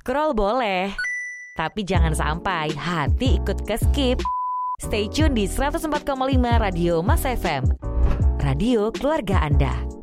Scroll boleh, tapi jangan sampai hati ikut ke skip. Stay tune di 104,5 Radio Mas FM. Radio keluarga Anda.